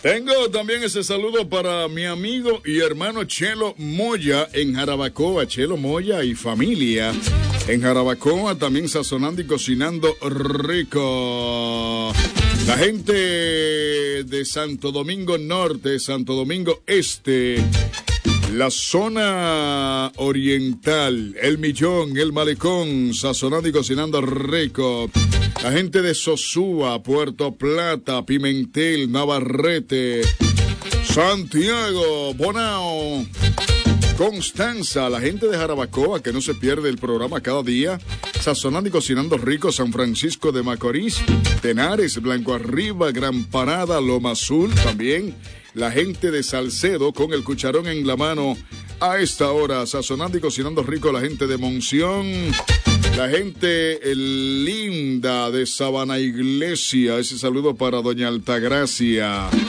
Tengo también ese saludo para mi amigo y hermano Chelo Moya en Jarabacoa. Chelo Moya y familia en Jarabacoa, también sazonando y cocinando rico. La gente de Santo Domingo Norte, Santo Domingo Este, la zona oriental, El Millón, El Malecón, sazonando y cocinando rico. La gente de Sosúa, Puerto Plata, Pimentel, Navarrete, Santiago, Bonao, Constanza, la gente de Jarabacoa, que no se pierde el programa cada día, sazonando y cocinando rico, San Francisco de Macorís, Tenares, Blanco Arriba, Gran Parada, Loma Azul, también la gente de Salcedo con el cucharón en la mano a esta hora, sazonando y cocinando rico, la gente de Monción, la gente linda de Sabana Iglesia, ese saludo para doña Altagracia.